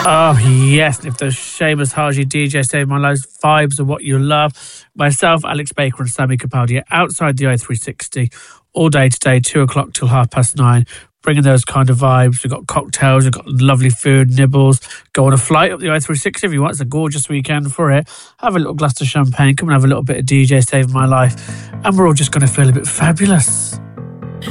Oh, yes. If the Seamus Haji DJ Save My Life vibes are what you love. Myself, Alex Baker and Sammy Capaldi are outside the i360 all day today, 2 o'clock till 9:30, bringing those kind of vibes. We've got cocktails, we've got lovely food, nibbles. Go on a flight up the i360 if you want. It's a gorgeous weekend for it. Have a little glass of champagne, come and have a little bit of DJ Save My Life. And we're all just going to feel a bit fabulous.